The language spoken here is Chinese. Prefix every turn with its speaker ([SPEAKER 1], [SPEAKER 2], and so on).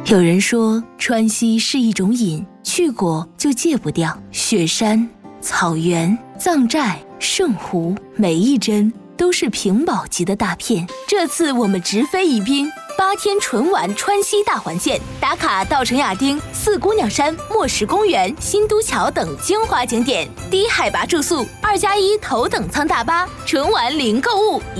[SPEAKER 1] 有人说川西是一种瘾，去过就戒不掉。雪山、草原、藏寨、圣湖，每一帧都是屏保级的大片。这次我们直飞宜宾，8天纯玩川西大环线，打卡稻城亚丁、四姑娘山、墨石公园、新都桥等精华景点，低海拔住宿，2+1头等舱大巴，纯玩零购物。